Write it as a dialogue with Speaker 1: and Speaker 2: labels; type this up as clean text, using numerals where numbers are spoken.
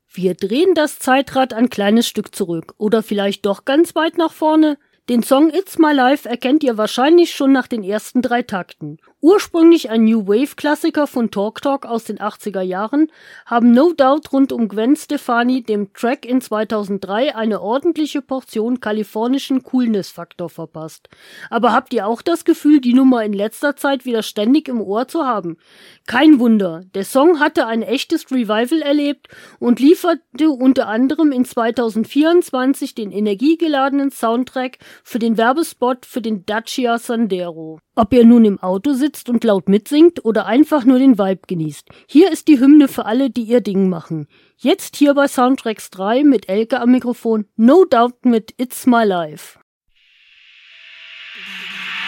Speaker 1: Wir drehen das Zeitrad ein kleines Stück zurück oder vielleicht doch ganz weit nach vorne. Den Song It's My Life erkennt ihr wahrscheinlich schon nach den ersten 3 Takten. Ursprünglich ein New Wave-Klassiker von Talk Talk aus den 80er Jahren, haben No Doubt rund um Gwen Stefani dem Track in 2003 eine ordentliche Portion kalifornischen Coolness-Faktor verpasst. Aber habt ihr auch das Gefühl, die Nummer in letzter Zeit wieder ständig im Ohr zu haben? Kein Wunder, der Song hatte ein echtes Revival erlebt und lieferte unter anderem in 2024 den energiegeladenen Soundtrack für den Werbespot für den Dacia Sandero. Ob ihr nun im Auto sitzt und laut mitsingt oder einfach nur den Vibe genießt. Hier ist die Hymne für alle, die ihr Ding machen. Jetzt hier bei Soundtracks 3 mit Elke am Mikrofon, No Doubt mit It's My Life.